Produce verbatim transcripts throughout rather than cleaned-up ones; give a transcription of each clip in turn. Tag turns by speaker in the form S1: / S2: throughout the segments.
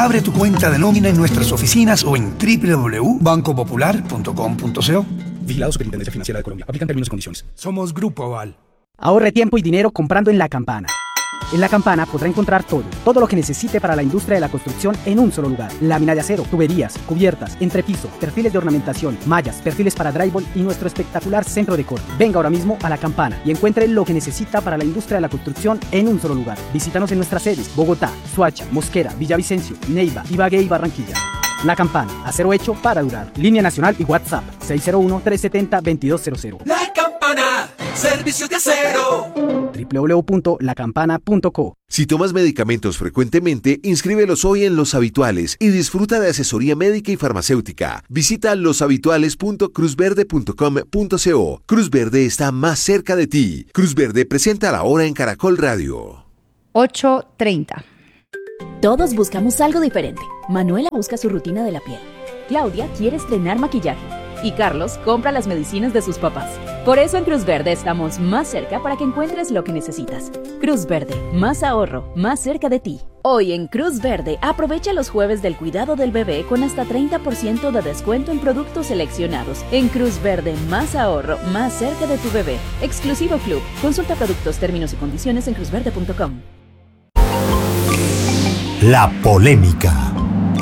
S1: Abre tu cuenta de nómina en nuestras oficinas o en doble u doble u doble u punto banco popular punto com punto co.
S2: Vigilado Superintendencia Financiera de Colombia. Aplican términos y condiciones.
S1: Somos Grupo Aval.
S3: Ahorre tiempo y dinero comprando en La Campana. En La Campana podrá encontrar todo, todo lo que necesite para la industria de la construcción en un solo lugar. Lámina de acero, tuberías, cubiertas, entrepiso, perfiles de ornamentación, mallas, perfiles para drywall y nuestro espectacular centro de corte. Venga ahora mismo a La Campana y encuentre lo que necesita para la industria de la construcción en un solo lugar. Visítanos en nuestras sedes: Bogotá, Soacha, Mosquera, Villavicencio, Neiva, Ibagué y Barranquilla. La Campana, acero hecho para durar. Línea nacional y WhatsApp seis cero uno, tres siete cero, dos dos cero cero.
S4: La Campana, servicios de acero.
S3: doble u doble u doble u punto la campana punto co.
S5: Si tomas medicamentos frecuentemente, inscríbelos hoy en Los Habituales y disfruta de asesoría médica y farmacéutica. Visita los habituales punto cruz verde punto com punto co. Cruz Verde está más cerca de ti. Cruz Verde presenta la hora en Caracol Radio.
S6: ocho treinta.
S7: Todos buscamos algo diferente. Manuela busca su rutina de la piel. Claudia quiere estrenar maquillaje. Y Carlos compra las medicinas de sus papás. Por eso en Cruz Verde estamos más cerca para que encuentres lo que necesitas. Cruz Verde, más ahorro, más cerca de ti. Hoy en Cruz Verde, aprovecha los jueves del cuidado del bebé con hasta treinta por ciento de descuento en productos seleccionados. En Cruz Verde, más ahorro, más cerca de tu bebé. Exclusivo Club. Consulta productos, términos y condiciones en cruz verde punto com.
S8: La polémica.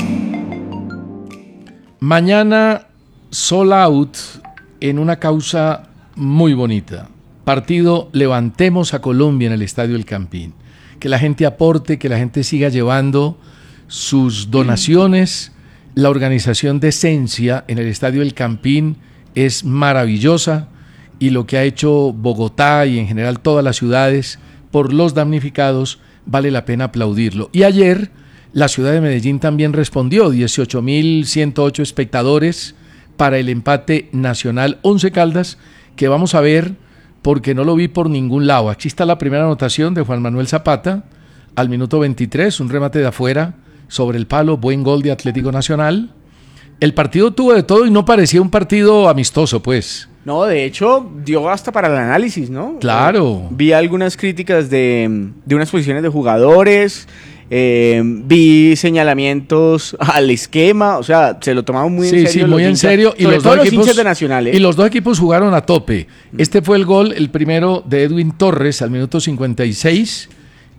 S9: Mañana sold out en una causa muy bonita. Partido Levantemos a Colombia en el Estadio El Campín. Que la gente aporte, que la gente siga llevando sus donaciones. La organización de Esencia en el Estadio El Campín es maravillosa y lo que ha hecho Bogotá y en general todas las ciudades por los damnificados vale la pena aplaudirlo. Y ayer la ciudad de Medellín también respondió, dieciocho mil ciento ocho espectadores para el empate nacional Once Caldas, que vamos a ver porque no lo vi por ningún lado. Aquí está la primera anotación de Juan Manuel Zapata al minuto veintitrés, un remate de afuera sobre el palo, buen gol de Atlético Nacional. El partido tuvo de todo y no parecía un partido amistoso, pues.
S10: No, de hecho, dio hasta para el análisis, ¿no?
S9: Claro.
S10: Eh, vi algunas críticas de, de unas posiciones de jugadores, eh, vi señalamientos al esquema, o sea, se lo tomaban muy
S9: sí,
S10: en serio.
S9: Sí, muy en
S10: hinchas,
S9: serio. Y
S10: sobre
S9: los
S10: todo
S9: dos
S10: los
S9: equipos,
S10: hinchas de Nacional, ¿eh?
S9: Y los dos equipos jugaron a tope. Este fue el gol, el primero de Edwin Torres al minuto cincuenta y seis.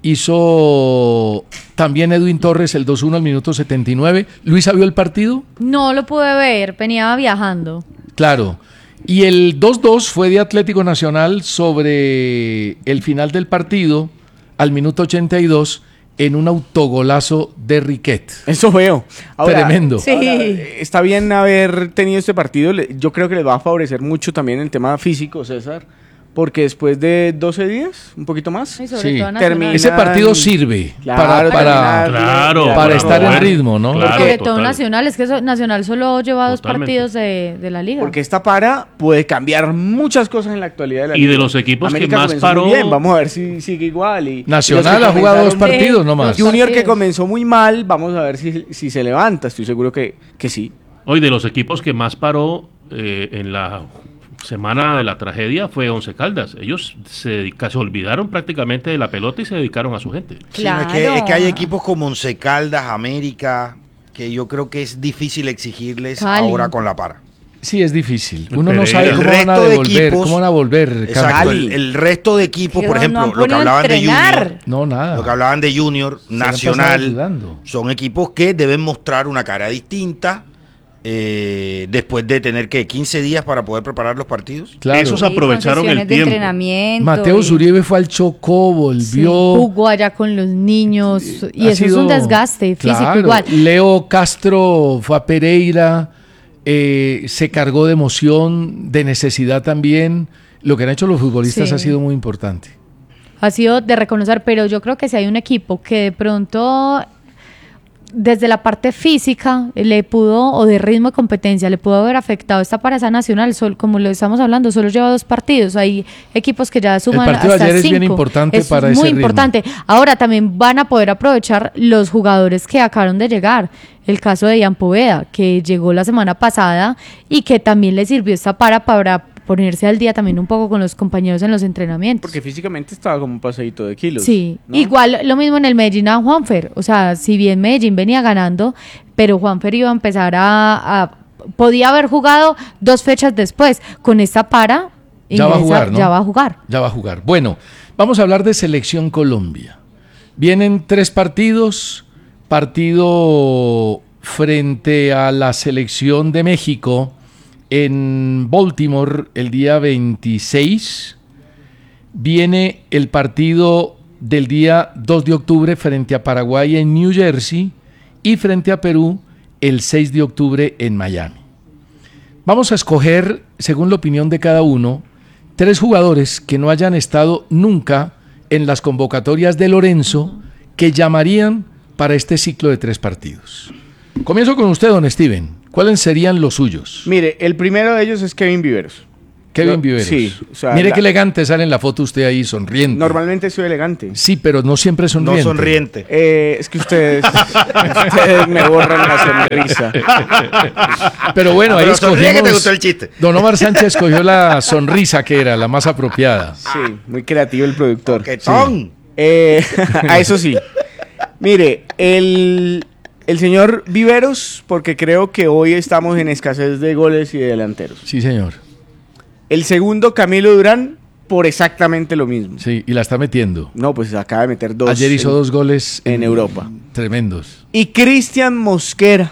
S9: Hizo también Edwin Torres el dos uno al minuto setenta y nueve. ¿Luisa vio el partido?
S6: No lo pude ver, venía viajando.
S9: Claro. Y el dos dos fue de Atlético Nacional sobre el final del partido, al minuto ochenta y dos, en un autogolazo de Riquet.
S10: Eso veo. Ahora,
S9: tremendo.
S6: Sí.
S10: Ahora, está bien haber tenido este partido. Yo creo que les va a favorecer mucho también el tema físico, César. Porque después de doce días, un poquito más,
S6: Sí, sobre
S9: Sí.
S6: todo Nacional.
S10: termina-
S9: Ese partido sirve
S10: Claro,
S9: para, para,
S10: terminar-
S11: Claro,
S9: para
S11: para
S9: estar en
S11: mover.
S9: ritmo, ¿no?
S11: Claro.
S6: Sobre todo
S11: total.
S6: Nacional, es que eso- Nacional solo lleva dos
S11: Totalmente.
S6: partidos de, de la liga.
S10: Porque esta para puede cambiar muchas cosas en la actualidad de la
S11: Y
S10: liga.
S11: de los equipos que
S10: América
S11: más
S10: comenzó
S11: paró-
S10: muy bien, vamos a ver si sigue igual. Y,
S9: Nacional
S10: y los
S9: ha
S10: que
S9: jugado dos
S10: comenzaron-
S9: partidos
S6: Sí,
S9: nomás.
S6: dos
S10: Junior que
S6: partidos.
S10: comenzó muy mal, vamos a ver si, si se levanta. Estoy seguro que, que sí.
S11: Hoy de los equipos que más paró eh, en la semana de la tragedia fue Once Caldas. Ellos se, dedica- se olvidaron prácticamente de la pelota y se dedicaron a su gente.
S12: Sí, no, es, que,
S6: Claro.
S12: es que hay equipos como Once Caldas, América, que yo creo que es difícil exigirles
S6: Cali.
S12: ahora con la para.
S9: Sí, es difícil.
S11: El
S9: Uno no
S11: Pereira.
S9: sabe
S12: El
S9: cómo van a
S12: resto de
S9: devolver,
S12: equipos-
S9: cómo van a volver.
S12: Exacto,
S9: Cali.
S12: el, el resto de equipos,
S6: Que
S12: por
S6: no-
S12: ejemplo,
S6: no han
S12: lo que
S6: podido
S12: hablaban de
S6: entrenar.
S12: Junior,
S9: No, nada.
S12: lo que hablaban de Junior,
S9: Se han pasado
S12: Nacional,
S9: ayudando.
S12: son equipos que deben mostrar una cara distinta eh, después de tener que quince días para poder preparar los partidos.
S9: Claro.
S11: Esos
S6: Sí,
S11: aprovecharon
S6: con
S11: el
S6: sesiones de
S11: tiempo.
S6: entrenamiento.
S9: Mateo
S6: y-
S9: Zuribe fue al Chocó, volvió.
S6: Jugó allá con los niños. Y
S9: Ha
S6: eso es
S9: sido-
S6: un desgaste físico
S9: Claro.
S6: igual.
S9: Leo Castro fue a Pereira, eh, se cargó de emoción, de necesidad también. Lo que han hecho los futbolistas
S6: Sí.
S9: ha sido muy importante.
S6: Ha sido de reconocer, pero yo creo que si hay un equipo que de pronto desde la parte física le pudo, o de ritmo de competencia, le pudo haber afectado esta pareja nacional, sol, como lo estamos hablando, solo lleva dos partidos, hay equipos que ya suman
S9: partido de
S6: hasta
S9: ayer es
S6: cinco.
S9: bien importante
S6: Eso
S9: para
S6: es
S9: ese
S6: muy
S9: ritmo.
S6: importante. Ahora también van a poder aprovechar los jugadores que acabaron de llegar. El caso de Ian Poveda, que llegó la semana pasada y que también le sirvió esta para, para ponerse al día también un poco con los compañeros en los entrenamientos.
S10: Porque físicamente estaba como un pasadito de kilos.
S6: Sí,
S10: ¿no?
S6: igual lo mismo en el Medellín a Juanfer, o sea, si bien Medellín venía ganando, pero Juanfer iba a empezar a, a podía haber jugado dos fechas después, con esta para
S9: ya va a jugar, ¿no?
S6: Ya va a jugar.
S9: Ya va a jugar. Bueno, vamos a hablar de Selección Colombia. Vienen tres partidos, partido frente a la Selección de México en Baltimore el día veintiséis, viene el partido del día dos de octubre frente a Paraguay en New Jersey y frente a Perú el seis de octubre en Miami. Vamos a escoger, según la opinión de cada uno, tres jugadores que no hayan estado nunca en las convocatorias de Lorenzo que llamarían para este ciclo de tres partidos. Comienzo con usted, don Steven. ¿Cuáles serían los suyos?
S10: Mire, el primero de ellos es Kevin Viveros.
S9: Kevin
S10: Yo,
S9: Viveros.
S10: Sí. O sea,
S9: Mire
S10: la,
S9: qué elegante sale en la foto usted ahí, sonriente.
S10: Normalmente soy elegante.
S9: Sí, pero no siempre es sonriente.
S12: No sonriente.
S10: Eh, es que ustedes, ustedes me borran la sonrisa.
S9: Pero bueno,
S12: ah,
S9: ahí
S12: pero
S9: escogimos...
S12: que te gustó el chiste.
S9: Don Omar Sánchez escogió la sonrisa que era la más apropiada.
S10: Sí, muy creativo el productor.
S12: ¡Qué ton!
S10: Eh, a eso sí. Mire, el... El señor Viveros, porque creo que hoy estamos en escasez de goles y de delanteros.
S9: Sí, señor.
S10: El segundo, Camilo Durán, por exactamente lo mismo.
S9: Sí, y la está metiendo.
S10: No, pues acaba de meter dos.
S9: Ayer hizo
S10: en,
S9: dos goles
S10: en, en Europa.
S9: Tremendos.
S10: Y Cristian Mosquera.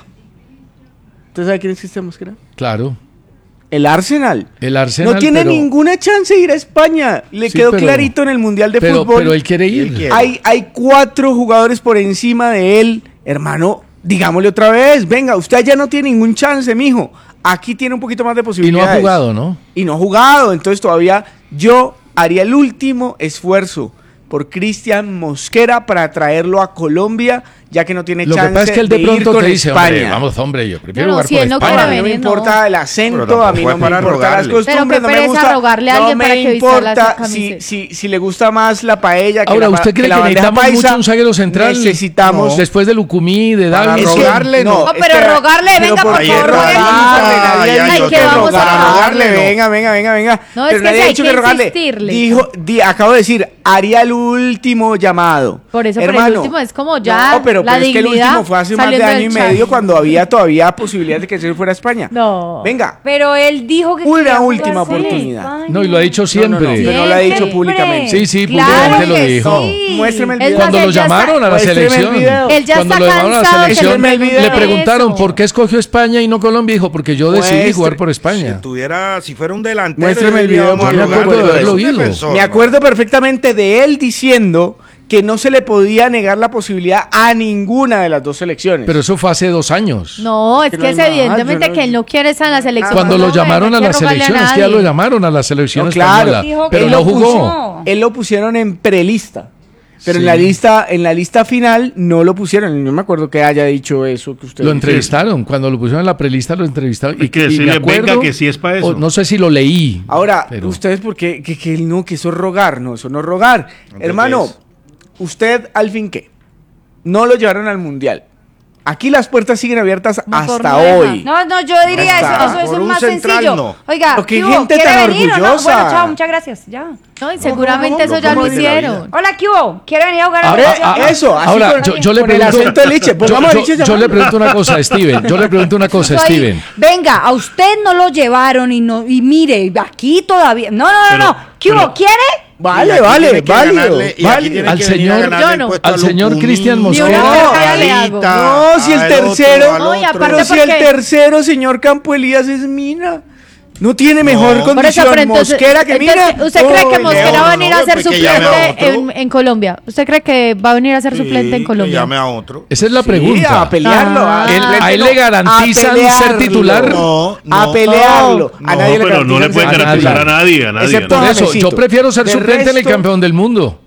S10: ¿Usted sabe quién es Cristian Mosquera?
S9: Claro.
S10: El Arsenal.
S9: El Arsenal.
S10: No tiene
S9: pero,
S10: ninguna chance de ir a España. Le
S9: sí,
S10: quedó
S9: pero,
S10: clarito en el Mundial de
S9: pero,
S10: Fútbol.
S9: Pero él quiere ir.
S12: Él quiere.
S10: Hay, hay cuatro jugadores por encima de él. Hermano, digámosle otra vez. Venga, usted ya no tiene ningún chance, mijo. Aquí tiene un poquito más de
S9: Y
S10: posibilidades.
S9: no ha jugado, ¿no?
S10: Y no ha jugado. Entonces todavía yo haría el último esfuerzo por Cristian Mosquera para traerlo a Colombia, ya que no tiene
S9: Lo
S10: chance
S9: que pasa es que él de,
S10: de
S9: pronto
S10: ir con
S9: te dice,
S10: España.
S9: hombre, vamos, hombre, yo prefiero
S6: No, no,
S9: jugar
S6: si
S9: por
S6: él no
S9: España.
S6: quiere
S10: A mí no me
S6: venir,
S10: importa
S6: no.
S10: el acento,
S12: Pero
S10: a mí
S12: fue
S10: no me
S12: para
S10: importan las
S12: rogarle.
S10: costumbres,
S6: Pero
S10: no
S6: qué
S10: me
S6: pereza
S10: gusta,
S6: rogarle a
S10: no
S6: alguien
S10: me
S6: para que vista la
S10: importa si,
S6: camiseta.
S10: si, si le gusta más la paella que
S9: Ahora,
S10: la,
S9: ¿usted cree
S10: la
S9: que
S10: bandeja
S9: necesitamos
S10: paisa,
S9: mucho un zaguero central?
S10: necesitamos...
S9: No. Después de Lucumí, de
S12: Para
S9: David.
S10: Es que-
S12: rogarle, no.
S6: No, pero
S10: es que-
S6: rogarle,
S10: pero
S6: venga, por
S10: por
S12: favor,
S10: rogarle,
S12: rogarle.
S10: nadie ha
S12: Ay,
S10: dicho
S6: que
S10: que
S6: vamos a
S10: rogarle,
S12: rogarle, no.
S10: venga, venga, venga, venga.
S6: No,
S10: Pero
S6: es que
S10: nadie
S6: sí,
S10: ha
S6: hay
S10: dicho
S6: que
S10: que rogarle.
S6: insistirle.
S10: Dijo, di- acabo de decir, haría el último llamado.
S6: Por eso, pero el
S10: Hermano,
S6: último es como ya
S10: No, pero,
S6: la
S10: pero es que el
S6: dignidad
S10: último fue hace más de
S6: saliendo
S10: año
S6: del
S10: y
S6: chat.
S10: medio cuando había todavía posibilidad de que se fuera a España.
S6: No.
S10: Venga,
S13: Pero él dijo que
S10: Una
S13: quería
S10: última
S13: jugar con
S10: oportunidad.
S13: España.
S9: No, y lo ha dicho
S10: no,
S9: siempre.
S10: no, no, pero no lo ha dicho
S13: Siempre.
S10: públicamente.
S9: Sí, sí,
S13: Claro
S9: públicamente lo
S13: que
S9: dijo.
S13: sí.
S10: Muéstreme el
S6: Es
S10: video.
S6: más,
S9: Cuando
S6: él
S9: lo
S6: ya está-
S9: llamaron a la
S10: Muéstreme el
S9: selección,
S10: video.
S6: Él ya
S9: cuando
S6: está
S9: lo llamaron a la
S6: cansado de que
S9: selección,
S6: le
S10: el video.
S9: le
S6: pregunten
S9: preguntaron
S6: eso.
S9: por qué escogió España y no Colombia. Dijo, porque yo decidí
S10: Muestre-
S9: jugar por
S12: Si
S9: España.
S12: tuviera, si fuera un delantero,
S10: Muéstreme el
S12: yo diría,
S10: video,
S12: vamos a
S10: yo me
S12: rogarle,
S10: acuerdo de
S12: pero es un
S9: haberlo oído.
S12: defensor,
S10: Me
S12: ¿no?
S10: acuerdo perfectamente de él diciendo que no se le podía negar la posibilidad a ninguna de las dos selecciones.
S9: Pero eso fue hace dos años.
S6: No, es
S10: Que
S6: que
S10: no
S6: es
S10: hay más,
S6: evidentemente
S10: yo no-
S6: que él no quiere estar en la selección.
S9: Cuando lo
S6: No,
S9: llamaron
S6: no
S9: a
S6: hay
S9: la
S6: que rogarle
S9: selección, es que ya
S6: nadie.
S9: lo llamaron a la selección
S10: No, claro.
S9: española.
S13: Dijo que
S9: Pero
S10: él
S9: no
S10: lo
S9: jugó.
S10: puso- Él lo pusieron en prelista. Pero
S9: Sí.
S10: en la lista, en la lista final no lo pusieron. No me acuerdo que haya dicho eso que usted
S9: Lo
S10: dice.
S9: entrevistaron, cuando lo pusieron en la prelista lo entrevistaron.
S11: Hay que
S9: y me
S11: decirle,
S9: acuerdo,
S11: venga, que sí es pa' eso.
S9: o no sé si lo leí.
S10: Ahora,
S9: pero-
S10: ustedes porque que, que él no, que eso es rogar, no, eso no es rogar.
S12: Entonces,
S10: Hermano,
S12: ¿qué es?
S10: usted al fin qué, no lo llevaron al mundial. Aquí las puertas siguen abiertas
S6: No, por
S10: hasta
S6: nueva.
S10: hoy.
S13: No, no, yo diría
S10: Hasta
S13: eso, eso es
S12: por un
S13: más
S12: central,
S13: sencillo.
S12: no.
S13: Oiga,
S10: Pero qué
S13: ¿qué hubo?
S10: gente
S13: ¿Quiere
S10: tan
S13: venir o no?
S10: orgullosa.
S13: Bueno, chao, muchas gracias, ya.
S6: No, y seguramente
S10: ¿cómo,
S6: eso ya
S10: cómo
S6: lo
S10: de la
S6: hicieron.
S13: Hola, ¿qué hubo? ¿Quiere venir a jugar a
S9: Ahora,
S13: la
S10: Eh,
S13: selección?
S10: ah, eso, así
S9: Ahora,
S10: con-
S9: yo, yo le
S10: con el
S9: pregunto,
S10: acento de Liche.
S9: yo,
S10: Pongamos a
S9: yo-
S10: Liche
S9: yo
S10: llamar.
S9: le pregunto una cosa, Steven. Yo le pregunto una cosa,
S13: Soy-
S9: Steven.
S13: Venga, a usted no lo llevaron y no y mire, aquí todavía. No, no, no,
S11: Pero-
S13: no. ¿Qué hubo?
S11: pero-
S13: ¿Quiere?
S12: Y
S10: Vale,
S12: aquí
S10: vale,
S12: tiene que
S10: válido.
S12: ganarle- y aquí
S10: válido.
S12: tiene
S9: Al
S12: que venir a
S9: señor-
S12: ganarle
S6: yo
S12: el
S6: no.
S12: puesto
S9: Al
S12: a
S9: señor
S12: Lucumí,
S9: Cristian
S6: Ni
S9: Mosquera.
S6: una
S10: No,
S6: carga le hago.
S12: Alita,
S10: No, si el
S12: al otro,
S10: tercero-
S12: al
S6: No, y
S12: otro.
S6: aparte
S10: Pero si el
S6: porque-
S10: tercero, señor Campo Elías, es Mina. No tiene mejor
S12: No.
S6: Por eso,
S10: condición
S6: pero entonces,
S10: Mosquera que
S6: entonces,
S10: Mina.
S6: ¿usted cree que
S10: Uy,
S6: Mosquera
S12: León,
S6: va a venir
S12: no,
S6: a ser
S12: pues que llame a
S6: suplente
S12: otro.
S6: en, en Colombia? ¿Usted cree que va a venir a ser
S12: Sí,
S6: suplente en
S12: que
S6: Colombia?
S12: llame a otro.
S9: Esa es la
S10: Sí,
S9: pregunta.
S10: a pelearlo.
S6: Ah.
S10: a-
S9: Él-
S10: suplente
S9: a él
S10: no,
S9: le garantizan
S10: a pelearlo.
S9: ser titular.
S12: No, no.
S10: A pelearlo.
S12: No,
S10: a nadie
S11: no,
S10: le
S11: pero no le
S10: garantizan
S11: pueden
S10: ser
S11: garantizar
S10: titular.
S11: a nadie, a nadie,
S10: Excepto
S11: a
S9: Por
S10: a
S9: eso, yo
S10: Jaimecito.
S9: prefiero ser
S10: De
S9: suplente en el
S10: resto-
S9: campeón del mundo.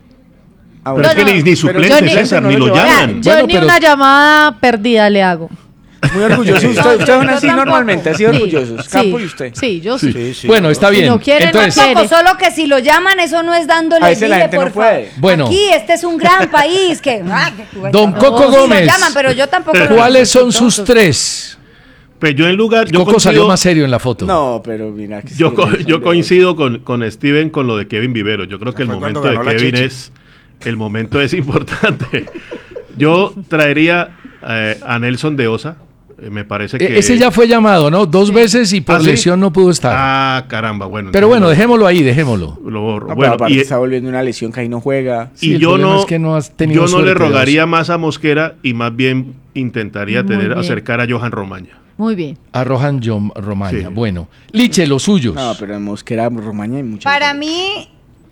S10: Ah,
S11: Pero
S10: bueno.
S11: es que
S6: no,
S11: ni, ni
S10: pero
S11: suplente,
S6: yo ni-
S11: César, ni lo
S10: no lo
S6: Vea,
S11: llaman.
S6: yo
S9: Bueno,
S6: ni
S9: pero-
S6: una llamada perdida le hago.
S10: Muy orgulloso.
S6: No,
S10: Usted,
S6: yo-
S10: ustedes son
S6: yo
S10: así
S6: tampoco.
S10: normalmente, así
S6: Sí,
S10: orgullosos.
S6: sí,
S10: Campo y usted.
S6: Sí, yo sí.
S12: Sí, sí,
S9: Bueno,
S12: yo-
S9: está bien.
S6: no quiere, no
S9: Entonces,
S6: quiere.
S13: Poco, solo que si lo llaman, eso no es dándole
S10: A veces la
S13: dile,
S10: gente no
S13: por favor.
S10: puede.
S9: Bueno.
S13: Aquí, este es un gran país. que, ah, que-
S9: Don
S13: no,
S9: Coco
S13: sí lo
S9: Gómez,
S13: llaman, pero yo tampoco lo-
S9: ¿cuáles son sus tres
S14: Pues yo en lugar... Yo
S9: Coco
S14: coincido,
S9: salió más serio en la foto.
S10: No, pero mira que
S14: Yo,
S10: sí,
S14: co-
S10: son
S14: yo
S10: de-
S14: coincido con, con Steven con lo de Kevin Viveros. Yo creo que el
S12: fue
S14: momento
S12: cuando
S14: de
S12: ganó la
S14: Kevin
S12: Chechi.
S14: es... El momento es importante. Yo traería eh, a Nelson de Osa. Eh, me parece
S9: E-
S14: que...
S9: Ese ya fue llamado, ¿no? Dos veces y por
S14: ¿Ah, sí?
S9: lesión no pudo estar.
S14: Ah, caramba, bueno.
S9: Pero bueno,
S14: entonces
S9: dejémoslo ahí, dejémoslo.
S14: Lo borro.
S10: No, pero
S14: Bueno,
S10: aparte
S14: y,
S10: está volviendo una lesión que ahí no juega.
S9: Sí,
S14: y
S9: el
S14: yo
S9: problema
S14: no,
S9: es que no has tenido
S14: yo no le
S9: suerte,
S14: rogaría
S9: Osa.
S14: más a Mosquera y más bien intentaría
S6: Muy
S14: tener
S6: bien.
S14: acercar a Johan Romaña.
S6: Muy bien.
S9: Arrojan John Romaña.
S14: Sí.
S9: Bueno, Liche, los suyos.
S10: No, pero en Mosquera, Romaña hay mucha.
S13: Para mí,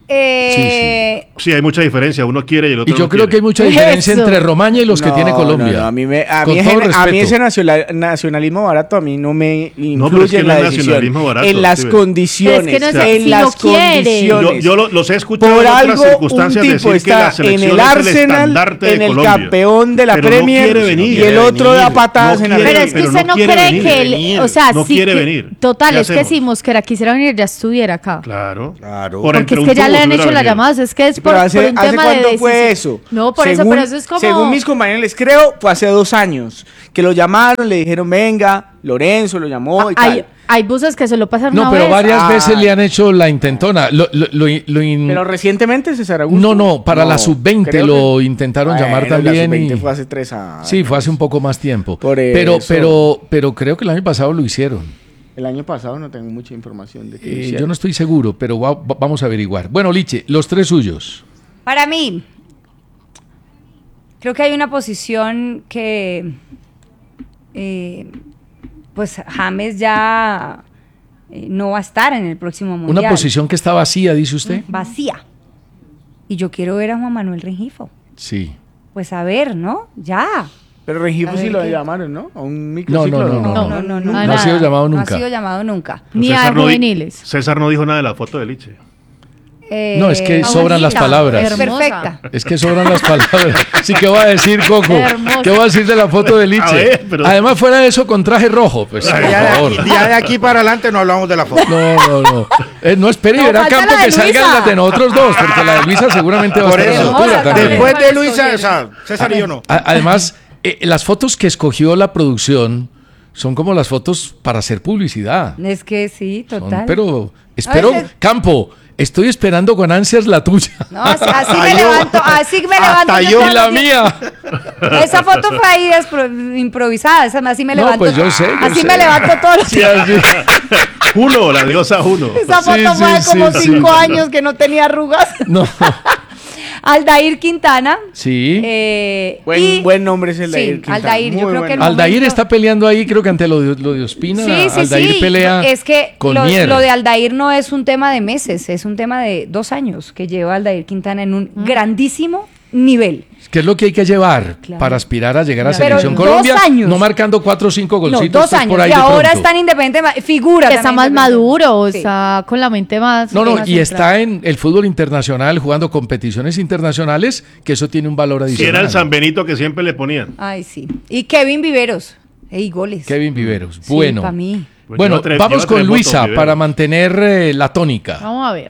S13: eh,
S14: Sí, hay mucha diferencia. Uno quiere y el
S9: Y
S14: otro
S9: yo
S14: no
S9: creo que hay
S14: quiere.
S9: mucha diferencia
S13: Eso.
S9: entre Romaña y los que
S10: No,
S9: tiene Colombia.
S10: no, no, a mí, me, a,
S9: Con
S10: mí,
S9: todo
S10: ese- a mí
S9: respeto.
S10: ese nacional- nacionalismo barato a mí no me influye
S14: No, pero es que
S10: en
S14: no
S10: la
S14: es
S10: decisión.
S14: nacionalismo barato,
S10: en las
S14: Steven.
S10: condiciones.
S6: Es que no es-
S10: en
S6: si
S10: las
S6: no quiere.
S10: condiciones.
S14: Yo, yo lo- los he escuchado
S10: Por
S14: en otras
S10: algo, un
S14: circunstancias
S10: tipo
S14: decir que la
S10: está en
S14: selección
S10: el
S14: es el
S10: Arsenal,
S14: estandarte de
S10: en el
S14: Colombia.
S10: campeón de la
S14: Pero
S10: Premier,
S14: no quiere venir.
S10: y el otro da patadas
S14: No
S10: en la
S14: quiere,
S6: Pero es que
S14: pero
S6: usted
S14: no
S6: no,
S14: quiere
S6: cree
S14: venir.
S6: que él,
S12: venir.
S6: o sea,
S14: No
S6: sí
S14: quiere
S6: que-
S14: venir.
S6: Total,
S14: ¿Qué
S6: es que
S14: hacemos?
S6: si Mosquera quisiera venir ya estuviera acá.
S14: Claro.
S12: Claro.
S14: Por
S6: Porque
S14: entre
S6: es que
S14: un
S6: ya
S14: tubo
S6: le han
S14: se hubiera
S6: hecho las
S14: venido.
S6: llamadas, es que es por,
S10: Pero hace,
S6: por un
S10: ¿hace
S6: tema de
S10: cuándo fue
S6: decisión.
S10: eso?
S6: No, por eso,
S10: Según-
S6: pero eso es como...
S10: Según mis compañeros, les creo, fue hace dos años que lo llamaron, le dijeron, venga, Lorenzo lo llamó y
S6: hay,
S10: tal.
S6: hay buses que se lo pasan
S9: No,
S6: una
S9: pero
S6: vez.
S9: varias
S10: Ah.
S9: veces le han hecho la intentona. Lo, lo- lo in- lo in-
S10: Pero recientemente César Augusto.
S9: no, no, para
S10: No,
S9: la sub veinte
S10: creo
S9: lo
S10: que-
S9: intentaron
S10: Bueno,
S9: llamar
S10: la
S9: también.
S10: sub veinte
S9: y-
S10: fue hace tres años.
S9: Sí, fue hace un poco más tiempo.
S10: Por
S9: Pero,
S10: eso.
S9: pero, pero creo que el año pasado lo hicieron.
S10: El año pasado no tengo mucha información de que lo
S9: Eh,
S10: hicieron.
S9: yo no estoy seguro, pero va- va- vamos a averiguar. Bueno, Liche, los tres suyos.
S13: para mí, creo que hay una posición que, eh, pues James ya eh, no va a estar en el próximo mundial.
S9: Una posición que está vacía, dice usted.
S13: vacía. Y yo quiero ver a Juan Manuel Rengifo.
S9: Sí.
S13: Pues a ver, ¿no? Ya.
S10: Pero Rengifo
S13: A
S10: sí
S13: ver
S10: lo
S13: qué-
S10: llamaron, ¿no? A un
S9: No,
S10: microciclo.
S9: no, no, no.
S13: No, no, no, no.
S6: No,
S9: No ha sido
S6: nada.
S9: llamado
S13: No ha
S9: nunca.
S13: sido llamado nunca.
S6: Ni
S14: César
S6: a
S14: no di-
S6: juveniles.
S14: César no dijo nada de la foto de Liche.
S13: Eh,
S9: No, es que sobran las
S13: bonita,
S9: palabras.
S13: es
S6: Hermosa.
S13: perfecta.
S9: Es que sobran las palabras. Sí, ¿qué va a decir Coco?
S6: Hermosa.
S9: ¿Qué va a decir de la foto de
S14: A
S9: Liche?
S14: ver, pero-
S9: Además, fuera de eso, con traje rojo. Pues, por
S12: Ya
S9: favor.
S12: de, ya de aquí para adelante no hablamos de la foto.
S9: No, no, no. Eh, no espere y
S13: No,
S9: verá
S13: falta
S9: Campo
S13: la de
S9: que salgan
S13: Luisa.
S9: las de nosotros dos, porque la de Luisa seguramente va a
S12: Por
S9: estar a la
S12: eso,
S9: altura
S6: Hermosa
S9: también.
S12: después de
S6: ¿Cuál
S12: Luisa,
S6: escogieron?
S12: o sea, César y yo no.
S9: A- Además, eh, las fotos que escogió la producción son como las fotos para hacer publicidad.
S13: Es que sí,
S9: Son-
S13: total.
S9: pero espero,
S13: A veces-
S9: Campo, estoy esperando con ansias la tuya.
S13: No, así, así
S12: Hasta
S13: me
S12: yo.
S13: levanto, así me levanto.
S12: Hasta
S13: yo
S12: yo.
S13: todos
S9: Y la
S13: los días.
S9: mía.
S13: Esa foto fue ahí despro- improvisada, esa- así me
S9: No,
S13: levanto.
S9: pues yo sé, yo
S13: así
S9: sé.
S13: me levanto todos los
S9: Sí,
S13: días.
S9: así.
S14: Juno, la diosa Juno.
S13: Esa
S9: Sí,
S13: foto
S9: sí,
S13: fue
S9: sí,
S13: como
S9: sí.
S13: cinco años que no tenía arrugas.
S9: No.
S13: Aldair Quintana.
S9: Sí.
S13: eh,
S10: Buen,
S13: y-
S10: buen nombre es el
S13: sí,
S10: de Quintana.
S13: Aldair, yo
S10: Muy
S13: creo
S10: buen
S13: que el
S10: nombre.
S9: Aldair
S13: momento-
S9: está peleando ahí, creo que ante lo de, lo de Ospina.
S13: Sí, sí,
S9: Aldair
S13: sí.
S9: pelea
S13: Es que
S9: con
S13: lo,
S9: Mier.
S13: lo de Aldair no es un tema de meses, es un tema de dos años que lleva Aldair Quintana en un grandísimo nivel.
S9: ¿Qué es lo que hay que llevar
S13: Claro.
S9: para aspirar a llegar a
S13: Pero
S9: Selección
S13: dos
S9: Colombia?
S13: años.
S9: No marcando cuatro o cinco
S13: No,
S9: golcitos
S13: dos
S9: pues,
S13: años.
S9: por ahí
S13: Y
S9: de
S13: ahora
S9: pronto.
S13: está en independiente, ma- figura.
S6: Que está
S13: también
S6: más
S13: independiente.
S6: maduro,
S13: Sí.
S6: está con la mente más...
S9: No, no,
S6: más
S9: y
S6: centrada.
S9: está en el fútbol internacional jugando competiciones internacionales, que eso tiene un valor
S14: Si
S9: adicional.
S14: era el San Benito que siempre le ponían.
S13: Ay, sí. Y Kevin Viveros. Ey, goles.
S9: Kevin Viveros.
S13: Sí,
S9: Bueno.
S13: pa' mí.
S14: Pues
S9: Bueno,
S14: lleva tres-
S9: vamos
S14: lleva
S9: con
S14: tres
S9: Luisa
S14: votos, Viveros.
S9: para mantener eh, la tónica.
S6: Vamos a ver.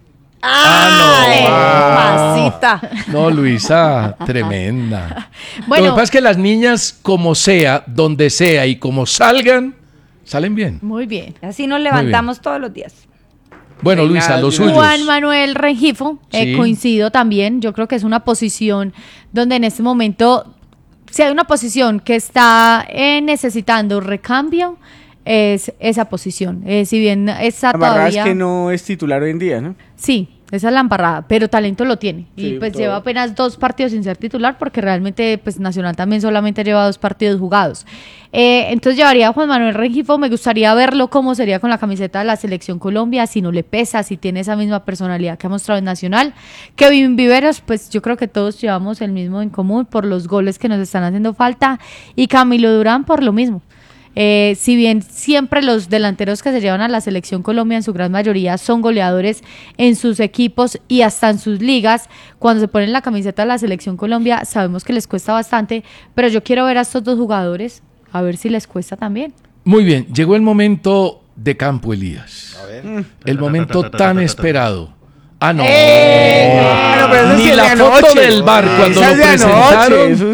S13: ¡Ay,
S9: Ah, no.
S13: mamacita!
S9: No, Luisa, tremenda.
S6: Bueno.
S9: Lo que pasa es que las niñas, como sea, donde sea y como salgan, salen bien.
S6: Muy bien.
S13: Así nos levantamos todos los días.
S9: Bueno,
S10: Venga,
S9: Luisa, los
S10: Juan
S9: suyos.
S6: Juan Manuel Rengifo, eh,
S9: Sí.
S6: coincido también. Yo creo que es una posición donde en este momento, si hay una posición que está eh, necesitando recambio, es esa posición. Eh, si bien está
S10: La verdad
S6: todavía...
S10: es que no es titular hoy en día, ¿no?
S6: Sí, esa es la embarrada, pero talento lo tiene. Y
S10: Sí,
S6: pues
S10: todo.
S6: lleva apenas dos partidos sin ser titular, porque realmente pues Nacional también solamente lleva dos partidos jugados. Eh, entonces llevaría a Juan Manuel Rengifo, me gustaría verlo cómo sería con la camiseta de la Selección Colombia, si no le pesa, si tiene esa misma personalidad que ha mostrado en Nacional. Kevin Viveros, pues yo creo que todos llevamos el mismo en común por los goles que nos están haciendo falta, y Camilo Durán por lo mismo. Eh, si bien siempre los delanteros que se llevan a la Selección Colombia en su gran mayoría son goleadores en sus equipos y hasta en sus ligas, cuando se ponen la camiseta de la Selección Colombia sabemos que les cuesta bastante, pero yo quiero ver a estos dos jugadores a ver si les cuesta también.
S9: Muy bien, llegó el momento de Campo Elías.
S12: A ver.
S9: El momento tan esperado. Ah, no.
S10: Eh, no, pero eso
S9: Ni
S10: sí es
S9: la
S10: de
S9: foto
S10: anoche.
S9: del bar cuando
S10: Esa
S9: lo
S10: es de anoche,
S9: presentaron.
S10: eso sí es
S12: Oiga,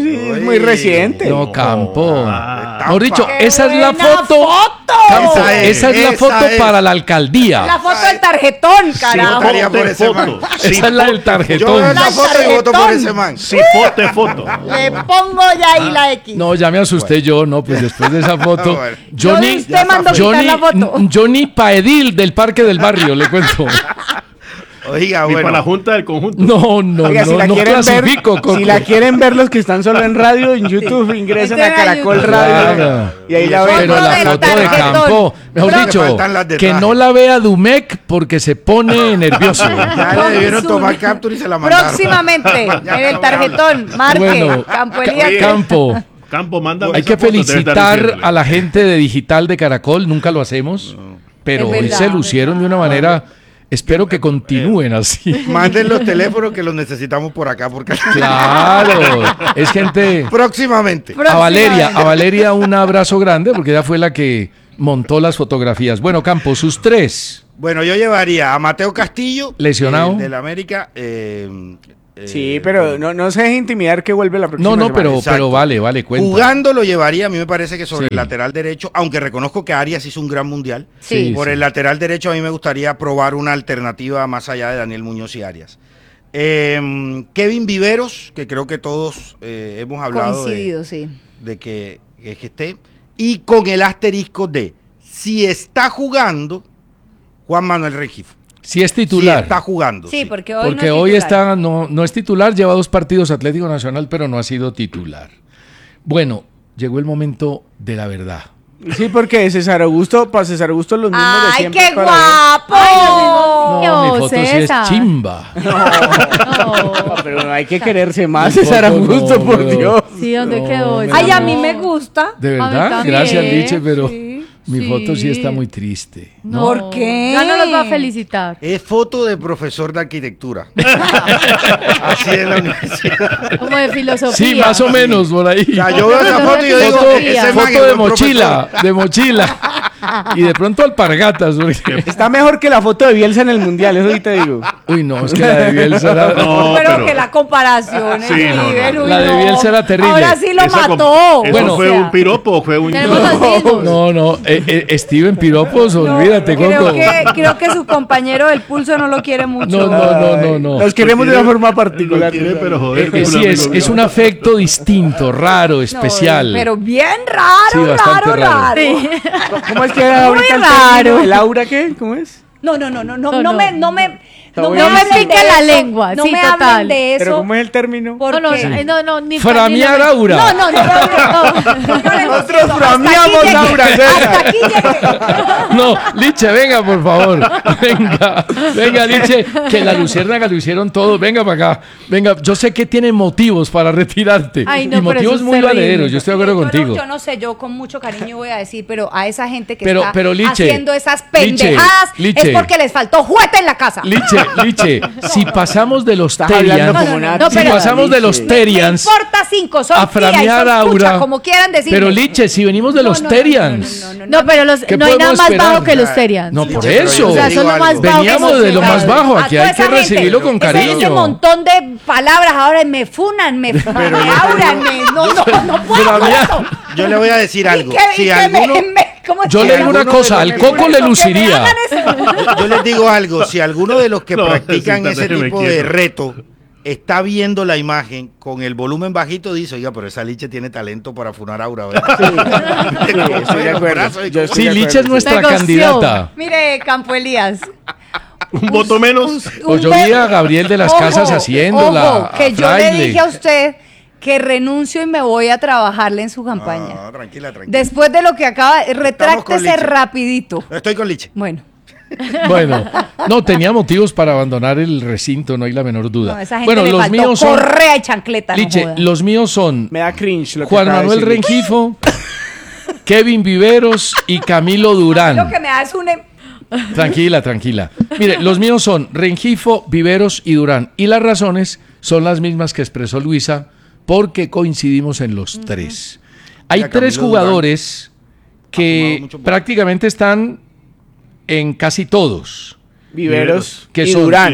S10: muy reciente.
S9: No, Campo.
S12: Ah,
S9: Mejor dicho,
S13: ¡Qué
S9: esa es la
S13: buena
S9: foto.
S13: foto!
S9: Campo,
S12: Esa es,
S9: esa es la
S12: esa
S9: foto
S12: es.
S9: para la alcaldía.
S13: La foto del tarjetón, carajo.
S12: votaría por
S14: Fote,
S12: ese man.
S14: foto.
S9: Esa es la del
S12: Yo
S9: tarjetón.
S12: veo esa
S13: Ay,
S12: foto y voto por
S13: tarjetón.
S12: ese man.
S14: Sí, fote, foto.
S13: Le pongo ya ahí la X.
S9: No, ya me asusté yo, no, pues después de esa foto.
S12: Bueno.
S9: Yo
S13: Yo
S9: ni,
S13: usted mandó
S9: yo
S13: quitar
S9: ni-
S13: la foto.
S9: yo ni pa' edil del parque del barrio, le cuento.
S12: Oiga,
S14: Ni
S12: bueno.
S14: para la junta del conjunto.
S9: No, no,
S10: Oiga,
S9: no,
S10: si la
S9: no
S10: quieren ver,
S9: clasifico, Coco.
S10: si la quieren ver los que están solo en radio, en YouTube, ingresen a
S13: Entren a
S10: Caracol
S13: YouTube.
S10: Radio
S9: Claro.
S10: y ahí la
S12: Pero
S10: ven.
S9: Pero
S13: Foto
S9: la
S13: del
S9: foto de
S13: tarjetón.
S9: Campo, mejor
S12: Pero
S9: dicho,
S12: le faltan las de
S9: que
S12: traje.
S9: no la vea Dumec porque se pone nervioso.
S12: Ya le debieron tomar captura y se la mandaron.
S13: Próximamente,
S12: Ya
S13: en el
S12: no
S13: tarjetón, marque,
S9: Bueno,
S13: Campo
S9: Ca-
S13: Elías.
S9: Campo,
S14: Campo, mándame
S9: hay
S14: esa
S9: que
S14: foto, debe estar
S9: felicitar
S14: diciéndole.
S9: a la gente de Digital de Caracol, nunca lo hacemos, pero
S13: Es
S9: hoy
S13: verdad.
S9: se lucieron de una manera, espero que continúen así.
S12: Manden los teléfonos que los necesitamos por acá. Porque
S9: Claro, es gente...
S12: próximamente.
S9: A Valeria, a Valeria un abrazo grande porque ella fue la que montó las fotografías. Bueno, Campo, sus tres.
S12: Bueno, yo llevaría a Mateo Castillo.
S9: Lesionado.
S12: eh, del América. eh, eh,
S10: Sí, pero no, no se deje intimidar que vuelve la próxima
S9: No, no,
S10: semana.
S9: pero,
S12: Exacto.
S9: pero vale, vale, cuenta.
S12: Jugando lo llevaría, a mí me parece que sobre
S9: Sí.
S12: el lateral derecho, aunque reconozco que Arias hizo un gran mundial.
S9: Sí,
S12: Por
S9: sí.
S12: el lateral derecho a mí me gustaría probar una alternativa más allá de Daniel Muñoz y Arias. Eh, Kevin Viveros, que creo que todos eh, hemos hablado de,
S13: Coincidido, sí.
S12: de que, que, que esté. Y con el asterisco de, si está jugando, Juan Manuel Rengifo.
S9: Si es titular.
S12: Si está jugando.
S13: Sí, porque hoy
S9: Porque
S13: no es
S9: hoy
S13: titular.
S9: está, no, no es titular, lleva dos partidos Atlético Nacional, pero no ha sido titular. Bueno, llegó el momento de la verdad.
S10: Sí, porque César Augusto, para César Augusto los mismos de
S13: ¡Ay,
S10: siempre.
S13: qué
S10: toda la vida.
S13: guapo!
S9: No, mi
S6: Dios,
S9: foto sí es
S6: César.
S9: chimba.
S10: No, pero no hay que quererse más,
S9: Mi
S10: César
S9: foto no,
S10: Augusto, por
S9: pero-
S10: Dios.
S6: Sí, ¿dónde
S9: No,
S6: quedó?
S9: me
S6: esa
S13: Ay, a
S6: no?
S13: mí me gusta.
S9: De
S6: A mí
S9: verdad,
S6: también,
S9: gracias Liche, pero
S6: sí,
S9: mi
S6: sí.
S9: foto sí está muy triste.
S6: No.
S13: ¿Por qué?
S6: Ya no los va a felicitar.
S12: Es foto de profesor de arquitectura. Así es la universidad.
S6: Como de filosofía.
S9: Sí, más o menos por ahí.
S12: O sea, yo veo esa foto y yo digo,
S9: Foto,
S12: ese man es
S9: foto de
S12: buen
S9: mochila, de mochila. Y de pronto alpargatas. porque-
S10: Está mejor que la foto de Bielsa en el Mundial, eso sí te digo.
S9: Uy, no, es que la de Bielsa era...
S14: No,
S13: pero,
S14: pero-
S13: que la comparación es
S14: Sí, no, no.
S13: nivel, uy,
S9: La de
S13: no.
S9: Bielsa era terrible.
S13: Ahora sí lo
S14: Esa com-
S13: mató.
S14: ¿Eso
S9: Bueno,
S14: fue
S13: O sea,
S14: un piropo o fue un...
S6: Tenemos los mismos.
S9: No, no, eh, eh, Steven Piropos,
S13: no,
S9: olvídate,
S13: creo
S9: Coco.
S13: que, creo que su compañero del pulso no lo quiere mucho.
S9: No, no, no, no, no.
S10: Los queremos de una forma
S14: Lo
S10: particular.
S14: quiere, pero joder.
S9: Eh,
S14: que
S9: eh,
S14: un
S9: sí,
S14: amigo
S9: es,
S14: mío.
S9: es un afecto distinto, raro,
S13: No,
S9: especial.
S13: pero bien
S9: Sí,
S13: raro,
S9: bastante
S13: raro,
S9: raro.
S13: raro.
S6: Sí.
S10: ¿Cómo es que era ahorita el
S13: raro.
S10: término? ¿El aura qué? ¿Cómo es?
S13: No, no, no, no, no,
S6: No,
S13: no,
S6: no.
S13: me, no me, no me
S10: No me
S13: hablen
S6: pique
S13: de
S6: la
S13: eso,
S6: lengua,
S13: no
S6: sí,
S13: me
S6: total.
S13: hablen de
S10: ¿Pero
S13: eso.
S10: cómo es el término?
S6: No, no,
S13: porque-
S6: eh, no, no, ni
S9: Framear aura.
S13: No, no, no, no, no, no.
S10: Nosotros frameamos aura, César.
S13: Hasta aquí llegué.
S9: No, Liche, venga, por favor. Venga, venga, Liche, que la luciérnaga lo hicieron todos. Venga para acá. Venga, yo sé que tienen motivos para retirarte.
S6: Ay, no,
S9: y
S6: pero
S9: motivos
S6: eso es
S9: muy
S6: terrible.
S9: valederos. Yo estoy de acuerdo
S13: Yo no-
S9: contigo.
S13: Yo no sé, yo con mucho cariño voy a decir, pero a esa gente que
S9: Pero-
S13: está
S9: pero, Liche,
S13: haciendo esas
S9: Liche,
S13: pendejadas
S9: Liche.
S13: es porque les faltó juguete en la casa.
S9: Liche, Liche, si pasamos de los
S10: Estás hablando
S9: Terians,
S10: como una
S6: no,
S9: si
S6: pero-
S9: pasamos de los
S10: Liche.
S13: Me
S9: Terians
S13: importa cinco, son
S9: a
S13: tía y
S9: framear
S13: son
S9: aura,
S13: pucha, como quieran decir.
S9: pero Liche, si venimos de los Terians,
S6: No, pero los,
S9: ¿qué
S6: no hay nada
S9: podemos
S6: más
S9: esperar?
S6: bajo que los Terians.
S9: no por
S12: Liche, pero
S9: eso.
S12: yo
S6: O sea,
S12: te
S6: son
S12: digo
S6: lo más
S12: algo.
S6: bajo.
S9: Veníamos
S6: que
S9: de lo
S6: los
S9: más
S6: Terians.
S9: bajo,
S13: A
S9: aquí
S13: toda
S9: hay que
S13: esa gente,
S9: recibirlo con
S13: ese- Ese
S9: cariño.
S13: montón de palabras ahora me funan, me auran, me, no, no, no puedo con
S9: Framear.
S13: eso.
S12: Yo le voy a decir
S13: Y
S12: algo.
S13: que- y
S12: Si
S13: que
S12: alguno,
S13: me- me- ¿cómo es
S9: Yo
S13: que
S9: le
S13: era?
S9: digo una
S12: alguno de
S9: cosa,
S12: los
S9: al
S12: que-
S9: Coco le
S13: Que me
S9: luciría.
S13: hagan eso.
S12: yo, yo les digo algo. Si alguno de los que
S14: No,
S12: practican
S14: Cecita,
S12: ese
S14: déjeme
S12: tipo de
S14: quieto.
S12: reto está viendo la imagen con el volumen bajito, dice, oiga, pero esa Liche tiene talento para funar aura. ¿verdad?
S10: Sí, estoy de acuerdo. Yo estoy
S9: Sí,
S10: de
S9: Liche es
S10: acuerdo,
S9: nuestra
S6: Negoció.
S9: candidata.
S13: Mire, Campo Elías.
S14: Un voto menos.
S9: O yo vi a Gabriel de las
S13: Ojo,
S9: Casas haciéndola.
S13: ojo, que
S9: a
S13: yo le
S9: Fraile.
S13: dije a usted que renuncio y me voy a trabajarle en su campaña.
S12: No, tranquila, tranquila.
S13: Después de lo que acaba, retráctese
S12: Liche.
S13: rapidito.
S12: Estoy con Liche.
S13: Bueno,
S9: Bueno, no, tenía motivos para abandonar el recinto, no hay la menor duda.
S13: no, esa gente
S9: Bueno,
S13: le
S9: los
S13: faltó
S9: míos son...
S13: correa y chancleta, no
S9: Liche,
S13: joda.
S9: los míos son
S10: Me da cringe lo que
S9: Juan
S10: acaba de
S9: Manuel
S10: decir.
S9: Rengifo, Kevin Viveros y Camilo
S13: Lo
S9: Durán.
S13: que me da es un... em-
S9: Tranquila, tranquila. Mire, los míos son Rengifo, Viveros y Durán. Y las razones son las mismas que expresó Luisa, porque coincidimos en los tres. Hay
S12: Mira,
S9: tres
S12: Camilo
S9: jugadores
S12: fumado
S9: que
S12: mucho porro.
S9: prácticamente están en casi todos.
S10: Viveros
S9: Que
S10: y
S9: son-
S10: Durán.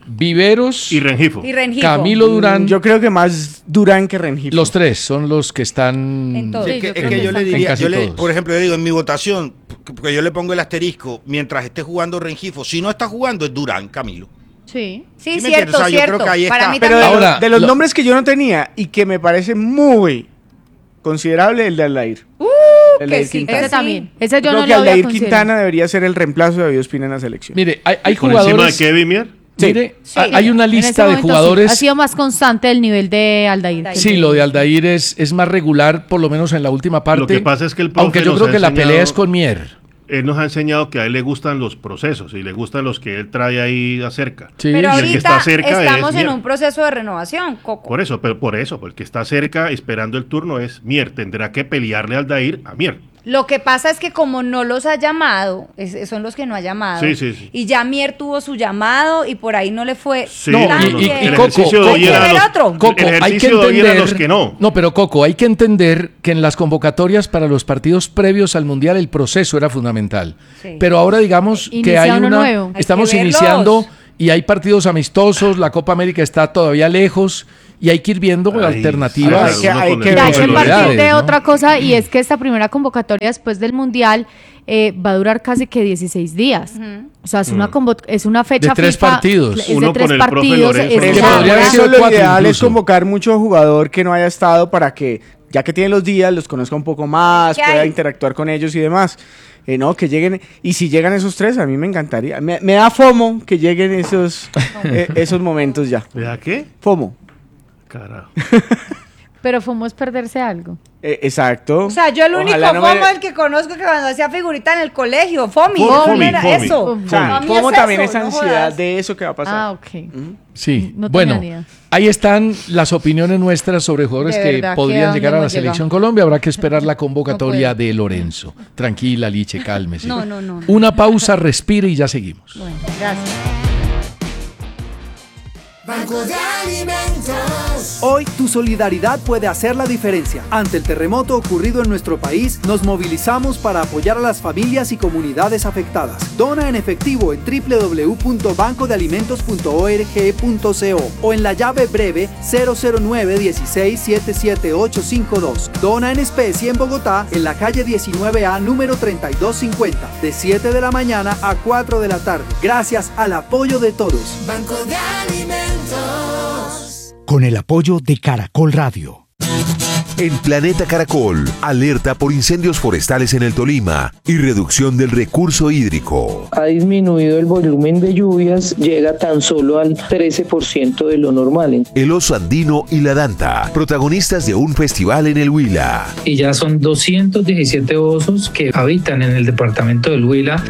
S9: Viveros
S14: y Rengifo.
S13: Y Rengifo.
S9: Camilo Durán.
S10: Yo creo que más Durán que Rengifo.
S9: Los tres son los que están
S13: En todo.
S12: Es
S13: Sí,
S12: que,
S13: yo
S12: es
S13: creo
S12: que
S13: que
S12: yo le
S13: están.
S12: diría,
S9: En casi
S12: yo le-
S9: todos.
S12: por ejemplo, yo digo en mi votación, porque yo le pongo el asterisco, mientras esté jugando Rengifo, si no está jugando es Durán, Camilo.
S6: Sí.
S13: Sí,
S12: ¿Sí me
S13: cierto,
S12: entiendes? O sea, yo
S13: cierto.
S12: creo que ahí
S13: Para
S12: está.
S13: mí
S10: Pero de,
S13: también.
S9: Ahora,
S10: los, de los
S9: lo-
S10: nombres que yo no tenía y que me parece muy considerable, el de Aldair.
S13: Uh,
S10: El
S13: que
S10: Aldair
S13: sí,
S10: Quintana.
S13: que
S6: Ese
S13: sí.
S6: también. Ese yo
S10: Creo
S6: no
S10: que
S6: lo había
S10: Aldair
S6: considerado.
S10: Quintana debería ser el reemplazo de David Ospina en la selección.
S9: Mire, hay, hay
S14: Por encima de
S9: jugadores.
S14: Kevin Mier.
S9: Mire,
S6: Sí,
S9: hay hay una
S6: en ese
S9: lista de
S6: momento sí.
S9: jugadores.
S6: Ha sido más constante el nivel de Aldair. que el
S9: Sí,
S6: de-
S9: lo de Aldair es, es más regular, por lo menos en la última parte.
S14: Lo que pasa es que el profe
S9: Aunque yo
S14: nos
S9: creo
S14: ha
S9: que la
S14: enseñado-
S9: pelea es con Mier.
S14: Él nos ha enseñado que a él le gustan los procesos y le gustan los que él trae ahí acerca.
S9: Sí.
S13: Pero
S14: Y el que
S13: ahorita
S14: está cerca
S13: estamos
S14: es
S13: en
S14: Mier.
S13: un proceso de renovación, Coco.
S14: Por eso, pero por eso, porque está cerca esperando el turno es Mier. Tendrá que pelearle al Aldair a Mier.
S13: Lo que pasa es que como no los ha llamado, es- son los que no ha llamado.
S14: Sí, sí, sí.
S13: Y ya Mier tuvo su llamado y por ahí no le fue
S14: Sí,
S9: No,
S13: tan
S9: y- y-
S13: bien.
S9: y
S14: el
S9: Coco,
S14: ejercicio de hoy
S9: Coco.
S14: era
S13: ¿Quiere
S14: los,
S13: ver otro?
S9: Coco,
S14: el
S9: hay que
S14: ejercicio de hoy era
S9: entender.
S14: los que no.
S9: No, pero Coco, hay que entender que en las convocatorias para los partidos previos al Mundial el proceso era fundamental.
S13: Sí.
S9: Pero ahora digamos que
S6: Inicia
S9: hay
S6: uno
S9: una.
S6: nuevo.
S13: Hay
S9: Estamos
S13: que verlos.
S9: iniciando y hay partidos amistosos, la Copa América está todavía lejos y hay que ir viendo
S14: Ay,
S9: alternativas.
S10: hay que- hay que
S6: Y hay que
S10: Bueno,
S6: partir de
S9: posibilidades, ¿no?
S6: otra cosa, y es que esta primera convocatoria después del Mundial eh, va a durar casi que dieciséis días. O sea, es una, convo- es una fecha
S9: De tres
S6: FIFA,
S9: partidos.
S6: Es
S14: Uno
S6: de tres
S14: con el profe
S6: partidos.
S14: Lorenzo.
S6: es
S9: Que
S10: Eso,
S6: larga.
S9: podría haber
S10: eso
S9: sido
S10: lo
S9: cuatro
S10: ideal es
S9: incluso.
S10: convocar mucho jugador que no haya estado para que, ya que tiene los días, los conozca un poco más,
S13: ¿Qué
S10: pueda
S13: hay?
S10: interactuar con ellos y demás. Eh, no, que lleguen, y si llegan esos tres, a mí me encantaría. Me, me da FOMO que lleguen esos, eh, esos momentos ya.
S14: ¿Verdad qué?
S10: FOMO.
S14: Carajo.
S6: Pero fuimos perderse algo.
S10: Eh, exacto.
S13: O sea, yo el único
S10: Ojalá no me-
S13: FOMO el que conozco que cuando hacía figurita en el colegio, FOMI,
S14: Fomi,
S13: FOMI era
S14: Fomi.
S13: eso.
S10: O sea,
S13: A mí
S10: FOMO
S13: es
S10: también
S13: eso,
S10: es
S13: no
S10: ansiedad
S13: jodas.
S10: de eso que va a pasar.
S6: Ah, ok.
S9: Sí,
S6: No tenía
S9: bueno,
S6: ni idea.
S9: ahí están las opiniones nuestras sobre jugadores
S6: De
S9: que
S6: verdad, que
S9: podrían
S6: a
S9: llegar a
S6: dónde
S9: la
S6: hemos
S9: selección
S6: llegado.
S9: Colombia. Habrá que esperar la convocatoria
S6: No puedo.
S9: de Lorenzo. Tranquila, Liche, cálmese.
S13: No, no, no.
S9: Una pausa, respire y ya seguimos.
S6: Bueno, gracias.
S4: Banco de Alimentos.
S15: Hoy tu solidaridad puede hacer la diferencia. Ante el terremoto ocurrido en nuestro país, nos movilizamos para apoyar a las familias y comunidades afectadas. Dona en efectivo en doble u doble u doble u punto banco de alimentos punto org punto co o en la llave breve cero cero nueve uno seis siete siete ocho cinco dos. Dona en especie en Bogotá, en la calle diecinueve A número treinta y dos cincuenta, de siete de la mañana a cuatro de la tarde. Gracias al apoyo de todos.
S4: Banco de Alimentos.
S8: Con el apoyo de Caracol Radio.
S5: En Planeta Caracol, alerta por incendios forestales en el Tolima y reducción del recurso hídrico.
S16: Ha disminuido el volumen de lluvias, llega tan solo al trece por ciento de lo normal.
S5: El oso andino y la danta, protagonistas de un festival en el Huila.
S17: Y ya son doscientos diecisiete osos que habitan en el departamento del Huila.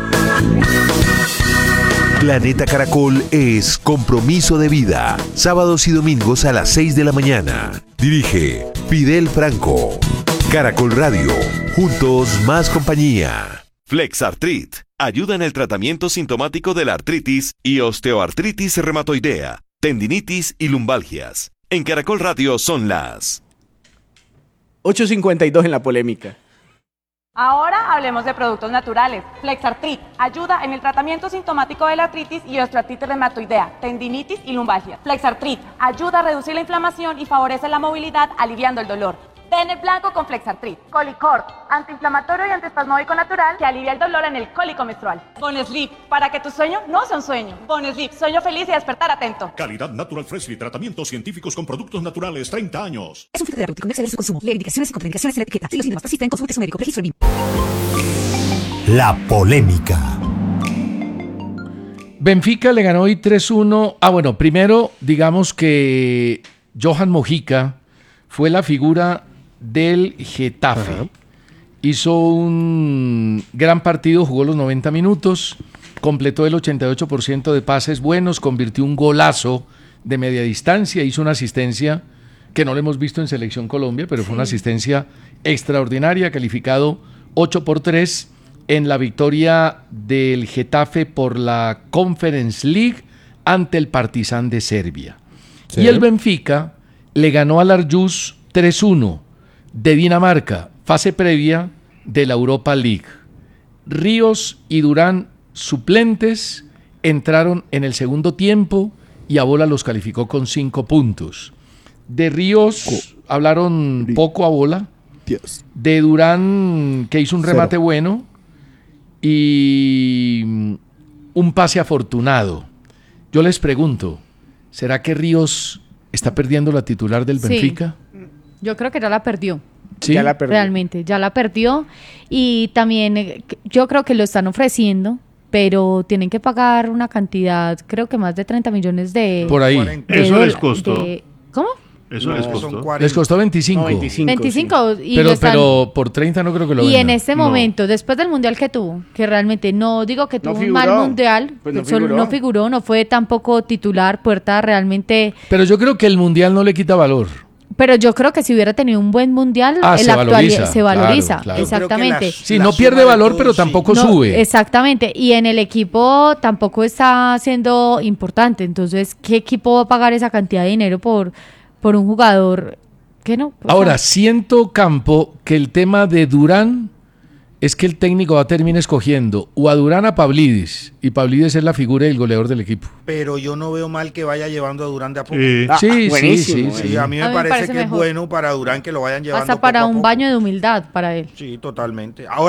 S5: Planeta Caracol es compromiso de vida. Sábados y domingos a las seis de la mañana. Dirige Fidel Franco. Caracol Radio. Juntos más compañía.
S18: Flexartrit ayuda en el tratamiento sintomático de la artritis y osteoartritis reumatoidea, tendinitis y lumbalgias. En Caracol Radio son las
S10: ocho cincuenta y dos en la polémica.
S19: Ahora hablemos de productos naturales. Flexartrit ayuda en el tratamiento sintomático de la artritis y osteoartritis reumatoidea, tendinitis y lumbalgia. Flexartrit ayuda a reducir la inflamación y favorece la movilidad, aliviando el dolor. Den el blanco con Flexartrit. Colicor, antiinflamatorio y antiespasmódico natural que alivia el dolor en el cólico menstrual. Boneslip, para que tu sueño no sea un sueño. Boneslip, sueño feliz y despertar atento.
S20: Calidad Natural Freshly, tratamientos científicos con productos naturales, treinta años.
S21: Es un fitoterapéutico, no exceder su consumo. Lee indicaciones y contraindicaciones en la etiqueta. Si los síntomas persisten, consulte a su médico. Registro B I M.
S8: La polémica.
S9: Benfica le ganó hoy tres uno. Ah, bueno, primero digamos que Johan Mojica fue la figura del Getafe. Ajá. Hizo un gran partido, jugó los noventa minutos, completó el ochenta y ocho por ciento de pases buenos, convirtió un golazo de media distancia, hizo una asistencia que no lo hemos visto en Selección Colombia, pero fue una asistencia extraordinaria, calificado ocho por tres en la victoria del Getafe por la Conference League ante el Partizan de Serbia. Sí. Y el Benfica le ganó al Aarhus tres uno de Dinamarca, fase previa de la Europa League. Ríos y Durán, suplentes, entraron en el segundo tiempo y Abola los calificó con cinco puntos. De Ríos hablaron poco Abola.
S2: Dios.
S9: De Durán, que hizo un remate
S2: Cero.
S9: bueno, y un pase afortunado. Yo les pregunto, ¿será que Ríos está perdiendo la titular del
S6: Sí.
S9: Benfica?
S6: Yo creo que ya la perdió.
S9: ¿Sí?
S10: Ya la perdió.
S6: Realmente, ya la perdió. Y también eh, yo creo que lo están ofreciendo, pero tienen que pagar una cantidad, creo que más de treinta millones de...
S9: Por ahí.
S6: de
S14: Eso les
S6: dola-
S14: costó.
S6: de- ¿Cómo?
S14: Eso
S10: No,
S14: les
S10: son
S14: costó.
S10: cuarenta.
S9: Les costó veinticinco.
S10: No, veinticinco.
S6: veinticinco. Y,
S9: Pero,
S6: lo están-
S9: pero por treinta no creo que lo
S6: y
S9: vendan.
S6: en este
S14: No.
S6: momento, después del mundial que tuvo, que realmente no digo que
S10: No
S6: tuvo un
S10: figuró.
S6: mal mundial,
S10: Pues no
S6: solo
S10: figuró.
S6: no figuró, no fue tampoco titular, Puerta realmente...
S9: Pero yo creo que el Mundial no le quita valor.
S6: Pero yo creo que si hubiera tenido un buen mundial,
S9: Ah,
S6: en
S9: se
S6: la actualidad
S9: valoriza,
S6: se valoriza.
S9: claro, claro.
S6: Exactamente.
S9: Sí, no pierde valor, pero tampoco
S6: No,
S9: sube.
S6: Exactamente. Y en el equipo tampoco está siendo importante. Entonces, ¿qué equipo va a pagar esa cantidad de dinero por, por un jugador que no? O
S9: Ahora,
S6: sea,
S9: siento, Campo, que el tema de Durán es que el técnico va a terminar escogiendo o a Durán a Pavlidis, y Pavlidis es la figura del goleador del equipo.
S12: Pero yo no veo mal que vaya llevando a Durán de a poco.
S14: Sí.
S10: Ah,
S9: Sí, sí,
S10: buenísimo,
S9: sí,
S12: Sí,
S9: sí.
S12: a mí me
S6: A mí me
S12: parece,
S6: parece
S12: que es
S6: mejor.
S12: bueno para Durán que lo vayan llevando
S6: hasta
S12: poco
S6: para
S12: a
S6: un
S12: poco.
S6: baño de humildad para él.
S12: Sí, totalmente. Ahora